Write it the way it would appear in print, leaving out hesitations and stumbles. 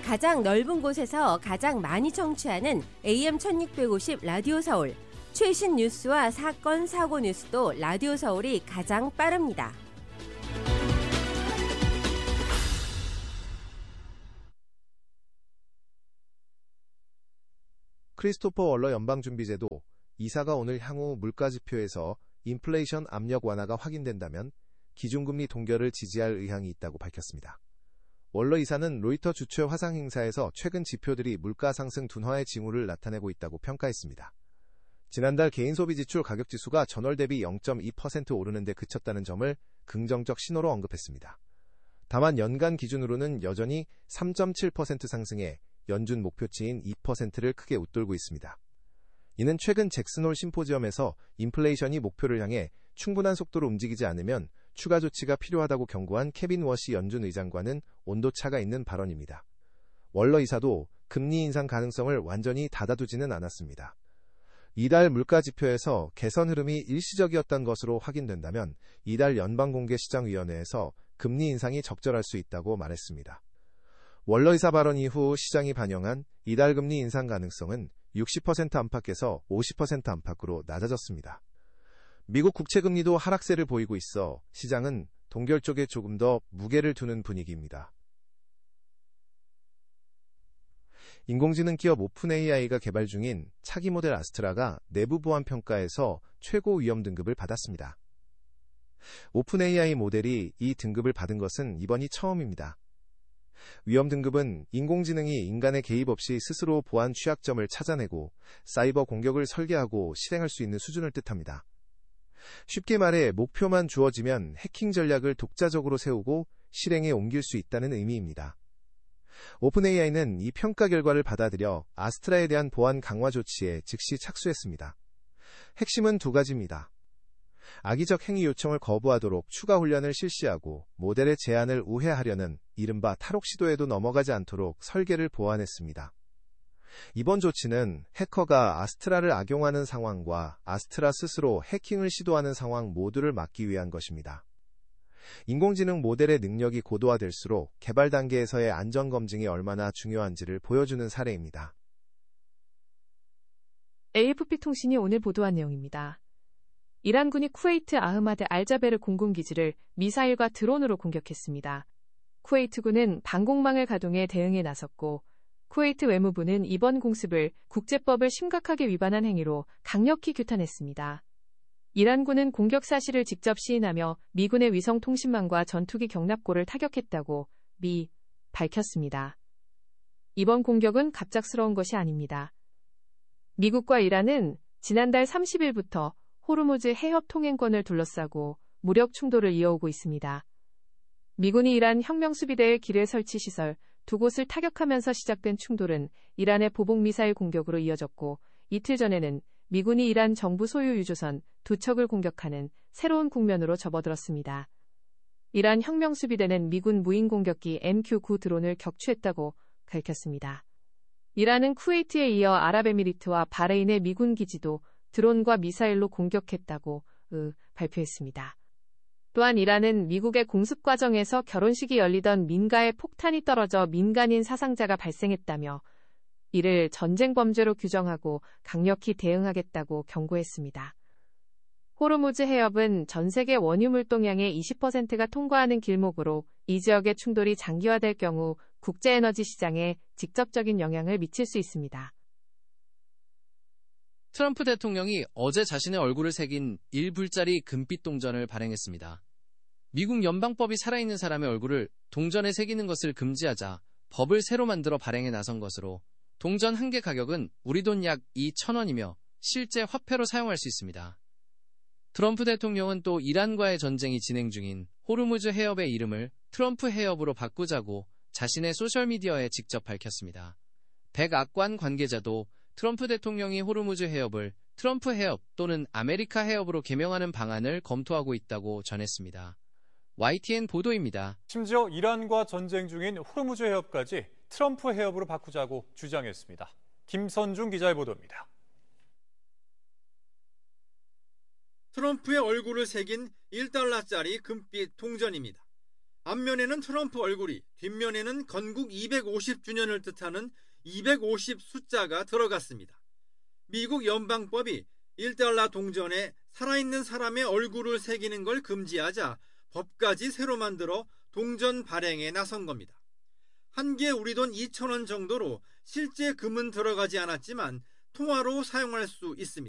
가장 넓은 곳에서 가장 많이 청취하는 AM 1650 라디오 서울. 최신 뉴스와 사건, 사고 뉴스도 라디오 서울이 가장 빠릅니다. 크리스토퍼 월러 연방준비제도 이사가 오늘 향후 물가지표에서 인플레이션 압력 완화가 확인된다면 기준금리 동결을 지지할 의향이 있다고 밝혔습니다. 월러 이사는 로이터 주최 화상 행사에서 최근 지표들이 물가 상승 둔화의 징후를 나타내고 있다고 평가했습니다. 지난달 개인소비지출 가격지수가 전월 대비 0.2% 오르는 데 그쳤다는 점을 긍정적 신호로 언급했습니다. 다만 연간 기준으로는 여전히 3.7% 상승해 연준 목표치인 2%를 크게 웃돌고 있습니다. 이는 최근 잭슨홀 심포지엄에서 인플레이션이 목표를 향해 충분한 속도로 움직이지 않으면 추가 조치가 필요하다고 경고한 케빈 워시 연준 의장과는 온도차가 있는 발언입니다. 월러 이사도 금리 인상 가능성을 완전히 닫아두지는 않았습니다. 이달 물가지표에서 개선 흐름이 일시적이었던 것으로 확인된다면 이달 연방공개시장위원회에서 금리 인상이 적절할 수 있다고 말했습니다. 월러 이사 발언 이후 시장이 반영한 이달 금리 인상 가능성은 60% 안팎에서 50% 안팎으로 낮아졌습니다. 미국 국채금리도 하락세를 보이고 있어 시장은 동결 쪽에 조금 더 무게를 두는 분위기입니다. 인공지능 기업 오픈 AI가 개발 중인 차기 모델 아스트라가 내부 보안 평가에서 최고 위험 등급을 받았습니다. 오픈 AI 모델이 이 등급을 받은 것은 이번이 처음입니다. 위험 등급은 인공지능이 인간의 개입 없이 스스로 보안 취약점을 찾아내고 사이버 공격을 설계하고 실행할 수 있는 수준을 뜻합니다. 쉽게 말해 목표만 주어지면 해킹 전략을 독자적으로 세우고 실행에 옮길 수 있다는 의미입니다. 오픈AI는 이 평가 결과를 받아들여 아스트라에 대한 보안 강화 조치에 즉시 착수했습니다. 핵심은 두 가지입니다. 악의적 행위 요청을 거부하도록 추가 훈련을 실시하고 모델의 제한을 우회하려는 이른바 탈옥 시도에도 넘어가지 않도록 설계를 보완했습니다. 이번 조치는 해커가 아스트라를 악용하는 상황과 아스트라 스스로 해킹을 시도하는 상황 모두를 막기 위한 것입니다. 인공지능 모델의 능력이 고도화될수록 개발 단계에서의 안전검증이 얼마나 중요한지를 보여주는 사례입니다. AFP통신이 오늘 보도한 내용입니다. 이란군이 쿠웨이트 아흐마드 알자베르 공군기지를 미사일과 드론으로 공격했습니다. 쿠웨이트군은 방공망을 가동해 대응에 나섰고 쿠웨이트 외무부는 이번 공습을 국제법을 심각하게 위반한 행위로 강력히 규탄했습니다. 이란군은 공격 사실을 직접 시인하며 미군의 위성통신망과 전투기 경납고를 타격했다고 밝혔습니다. 이번 공격은 갑작스러운 것이 아닙니다. 미국과 이란은 지난달 30일부터 호르무즈 해협 통행권을 둘러싸고 무력 충돌을 이어오고 있습니다. 미군이 이란 혁명수비대의 기뢰 설치 시설 두 곳을 타격하면서 시작된 충돌은 이란의 보복미사일 공격으로 이어졌고 이틀 전에는 미군이 이란 정부 소유 유조선 두 척을 공격하는 새로운 국면으로 접어들었습니다. 이란 혁명수비대는 미군 무인공격기 MQ-9 드론을 격추했다고 밝혔습니다. 이란은 쿠웨이트에 이어 아랍에미리트와 바레인의 미군 기지도 드론과 미사일로 공격했다고 발표했습니다. 또한 이란은 미국의 공습 과정에서 결혼식이 열리던 민가에 폭탄이 떨어져 민간인 사상자가 발생했다며 이를 전쟁 범죄로 규정하고 강력히 대응하겠다고 경고했습니다. 호르무즈 해협은 전 세계 원유 물동량의 20%가 통과하는 길목으로 이 지역의 충돌이 장기화될 경우 국제에너지 시장에 직접적인 영향을 미칠 수 있습니다. 트럼프 대통령이 어제 자신의 얼굴을 새긴 1불짜리 금빛 동전을 발행했습니다. 미국 연방법이 살아있는 사람의 얼굴을 동전에 새기는 것을 금지하자 법을 새로 만들어 발행에 나선 것으로 동전 한 개 가격은 우리 돈 약 2,000원이며 실제 화폐로 사용할 수 있습니다. 트럼프 대통령은 또 이란과의 전쟁이 진행 중인 호르무즈 해협의 이름을 트럼프 해협으로 바꾸자고 자신의 소셜미디어에 직접 밝혔습니다. 백악관 관계자도 트럼프 대통령이 호르무즈 해협을 트럼프 해협 또는 아메리카 해협으로 개명하는 방안을 검토하고 있다고 전했습니다. YTN 보도입니다. 심지어 이란과 전쟁 중인 호르무즈 해협까지 트럼프 해협으로 바꾸자고 주장했습니다. 김선중 기자의 보도입니다. 트럼프의 얼굴을 새긴 1달러짜리 금빛 동전입니다. 앞면에는 트럼프 얼굴이, 뒷면에는 건국 250주년을 뜻하는 250 숫자가 들어갔습니다. 미국 연방법이 1달러 동전에 살아있는 사람의 얼굴을 새기는 걸 금지하자 법까지 새로 만들어 동전 발행에 나선 겁니다. 한 개 우리 돈 2,000원 정도로 실제 금은 들어가지 않았지만 통화로 사용할 수 있습니다.